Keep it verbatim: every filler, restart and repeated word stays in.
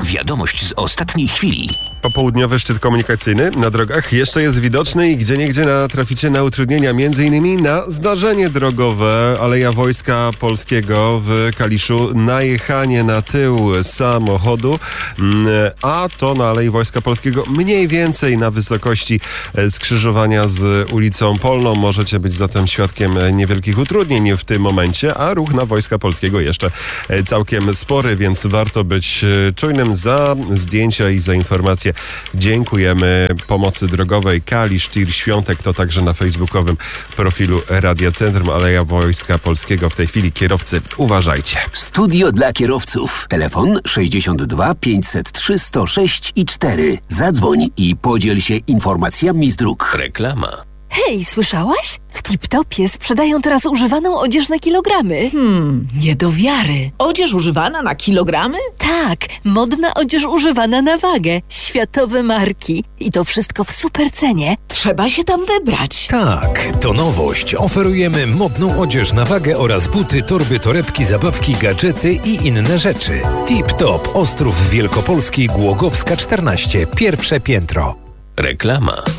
Wiadomość z ostatniej chwili. Popołudniowy szczyt komunikacyjny na drogach jeszcze jest widoczny i gdzieniegdzie natraficie na utrudnienia, między innymi na zdarzenie drogowe. Aleja Wojska Polskiego w Kaliszu, najechanie na tył samochodu, a to na Alei Wojska Polskiego mniej więcej na wysokości skrzyżowania z ulicą Polną. Możecie być zatem świadkiem niewielkich utrudnień w tym momencie, a ruch na Wojska Polskiego jeszcze całkiem spory, więc warto być czujnym. Za zdjęcia i za informacje dziękujemy Pomocy Drogowej Kalisz, Tir Świątek, to także na facebookowym profilu Radia Centrum. Aleja Wojska Polskiego. W tej chwili kierowcy, uważajcie. Studio dla kierowców. Telefon sześćdziesiąt dwa pięćset trzy sto sześć i cztery. Zadzwoń i podziel się informacjami z dróg. Reklama. Hej, słyszałaś? W Tip-Topie sprzedają teraz używaną odzież na kilogramy. Hmm, nie do wiary. Odzież używana na kilogramy? Tak, modna odzież używana na wagę. Światowe marki. I to wszystko w super cenie. Trzeba się tam wybrać. Tak, to nowość. Oferujemy modną odzież na wagę oraz buty, torby, torebki, zabawki, gadżety i inne rzeczy. Tip-Top, Ostrów Wielkopolski, Głogowska czternaście, pierwsze piętro. Reklama.